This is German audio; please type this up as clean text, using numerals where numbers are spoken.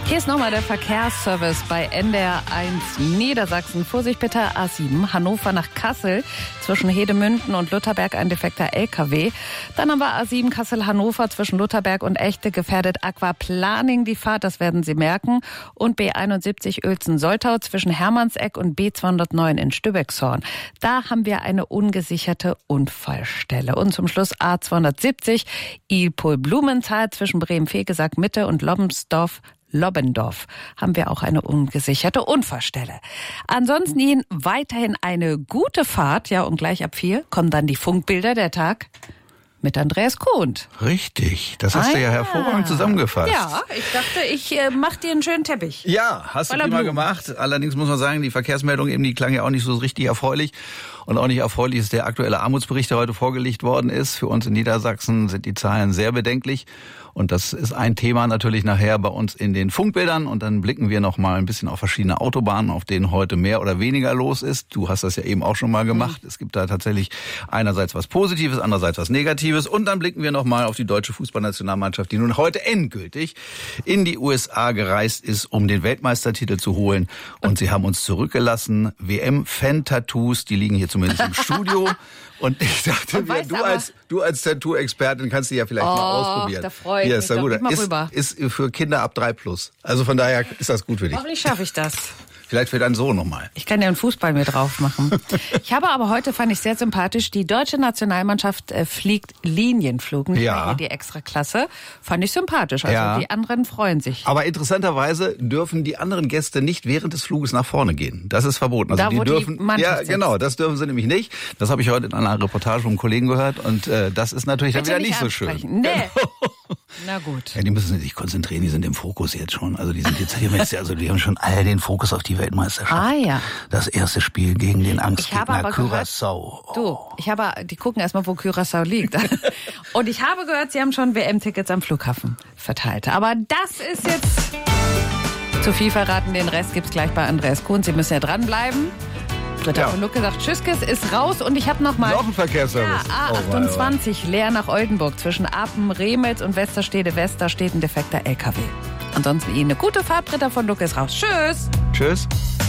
Hier ist nochmal der Verkehrsservice bei NDR 1 Niedersachsen. Vorsicht bitte, A7 Hannover nach Kassel. Zwischen Hedemünden und Lutherberg ein defekter LKW. Dann haben wir A7 Kassel-Hannover zwischen Lutherberg und Echte gefährdet Aquaplaning die Fahrt, das werden Sie merken. Und B71 Uelzen-Soltau zwischen Hermannseck und B209 in Stübeckshorn. Da haben wir eine ungesicherte Unfallstelle. Und zum Schluss A270 Ilpol-Blumenthal zwischen Bremen-Fegesack-Mitte und Lobbendorf haben wir auch eine ungesicherte Unfallstelle. Ansonsten Ihnen weiterhin eine gute Fahrt. Ja, und gleich ab 4 kommen dann die Funkbilder der Tag mit Andreas Kohnt. Richtig, das hast du ja hervorragend zusammengefasst. Ja, ich dachte, ich mach dir einen schönen Teppich. Ja, hast du prima gemacht. Allerdings muss man sagen, die Verkehrsmeldung eben, die klang ja auch nicht so richtig erfreulich. Und auch nicht erfreulich ist der aktuelle Armutsbericht, der heute vorgelegt worden ist. Für uns in Niedersachsen sind die Zahlen sehr bedenklich. Und das ist ein Thema natürlich nachher bei uns in den Funkbildern. Und dann blicken wir noch mal ein bisschen auf verschiedene Autobahnen, auf denen heute mehr oder weniger los ist. Du hast das ja eben auch schon mal gemacht. Es gibt da tatsächlich einerseits was Positives, andererseits was Negatives. Und dann blicken wir noch mal auf die deutsche Fußballnationalmannschaft, die nun heute endgültig in die USA gereist ist, um den Weltmeistertitel zu holen. Und sie haben uns zurückgelassen. WM-Fan-Tattoos, die liegen hier zumindest im Studio. Und ich dachte, du als Tattoo-Expertin kannst du ja vielleicht mal ausprobieren. Da freue ich mich. Ist, gut. Ist für Kinder ab 3+. Also von daher ist das gut für dich. Hoffentlich schaffe ich das. Vielleicht für deinen Sohn nochmal. Ich kann ja einen Fußball mir drauf machen. Ich habe aber heute, fand ich sehr sympathisch, die deutsche Nationalmannschaft fliegt Linienflug, nicht mehr hier die Extraklasse. Fand ich sympathisch, also die anderen freuen sich. Aber interessanterweise dürfen die anderen Gäste nicht während des Fluges nach vorne gehen. Das ist verboten. Also da, die wo dürfen, die Mannschaft ja genau, das dürfen sie nämlich nicht. Das habe ich heute in einer Reportage vom Kollegen gehört und das ist natürlich dann wieder nicht so schön. Nee. Genau. Na gut. Ja, die müssen sich konzentrieren, die sind im Fokus jetzt schon. Also die sind jetzt die haben schon all den Fokus auf die Weltmeisterschaft. Ah ja. Das erste Spiel gegen den Angstgegner Curaçao. Die gucken erstmal, wo Curaçao liegt. Und ich habe gehört, sie haben schon WM-Tickets am Flughafen verteilt. Aber das ist jetzt zu viel verraten. Den Rest gibt's gleich bei Andreas Kohnt. Sie müssen ja dranbleiben. Britta von Lucke sagt, Tschüsskes ist raus und ich habe noch mal... Noch ein Verkehrsservice. Ja, A28, leer nach Oldenburg. Zwischen Apen, Remels und Westerstede West, da steht ein defekter LKW. Ansonsten Ihnen eine gute Fahrt. Britta von Lucke ist raus. Tschüss. Tschüss.